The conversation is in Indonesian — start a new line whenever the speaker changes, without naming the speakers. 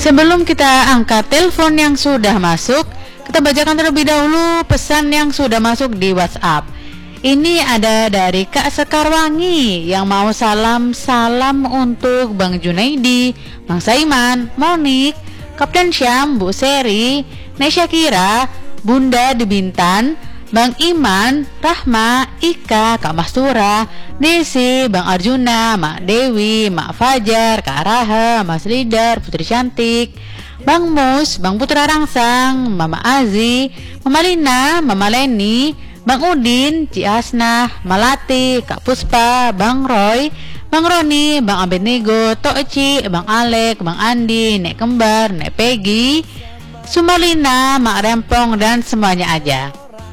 Sebelum kita angkat telepon yang sudah masuk, kita bacakan terlebih dahulu pesan yang sudah masuk di WhatsApp. Ini ada dari Kak Sekarwangi yang mau salam untuk Bang Junaidi, Bang Saiman, Monik, Kapten Syam, Bu Seri, Nesya Kira, Bunda di Bintan, Bang Iman, Rahma, Ika, Kak Mastura, Desi, Bang Arjuna, Mak Dewi, Mak Fajar, Kak Raha, Mas Lidar, Putri Cantik, Bang Mus, Bang Putra Rangsang, Mama Azi, Mama Lina, Mama Leni, Bang Udin, Ci Asnah, Malati, Kak Puspa, Bang Roy, Bang Roni, Bang Abednego, Tok Eci, Bang Alek, Bang Andi, Nek Kembar, Nek Peggy, Sumarlina, Mak Rempong, dan semuanya aja.